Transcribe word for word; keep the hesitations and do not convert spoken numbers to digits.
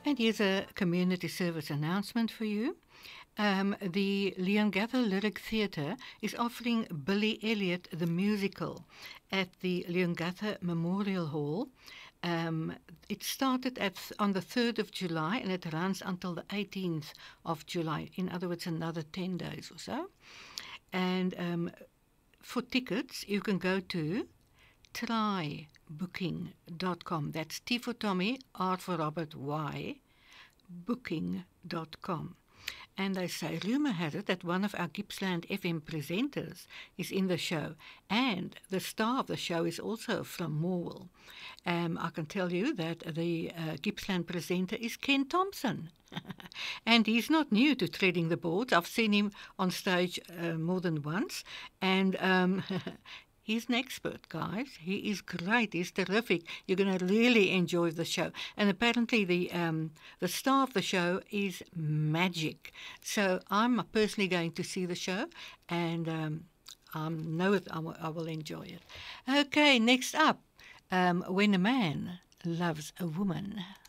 And here's a community service announcement for you. Um, the Leongatha Lyric Theatre is offering Billy Elliot the musical at the Leongatha Memorial Hall. Um, it started at on the third of July and it runs until the eighteenth of July. In other words, another ten days or so. And um, for tickets, you can go to try booking dot com. That's T for Tommy, R for Robert, Y, booking dot com. And they say, rumour has it that one of our Gippsland F M presenters is in the show. And the star of the show is also from Morwell. Um, I can tell you that the uh, Gippsland presenter is Ken Thompson. And he's not new to treading the boards. I've seen him on stage uh, more than once. And um, he's an expert, guys. He is great. He's terrific. You're going to really enjoy the show. And apparently the um, the star of the show is magic. So I'm personally going to see the show, and um, I know it, I will, I will enjoy it. Okay, next up, um, When a Man Loves a Woman.